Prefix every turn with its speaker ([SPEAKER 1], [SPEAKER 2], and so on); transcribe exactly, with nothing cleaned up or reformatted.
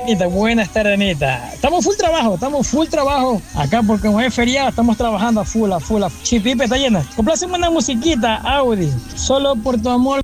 [SPEAKER 1] Anita, buenas tardes, Anita. Estamos full trabajo, estamos full trabajo acá porque como es feriado, estamos trabajando a full, a full, a full. Chipipe está llena. Complacemos una musiquita, Audi. Solo por tu amor